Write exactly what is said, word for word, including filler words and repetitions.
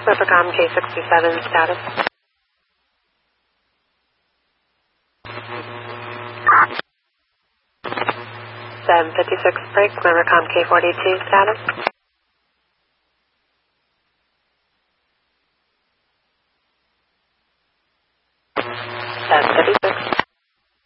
Clippercom K sixty-seven status. seven fifty-six break, Clippercom K forty-two status. seven fifty-six.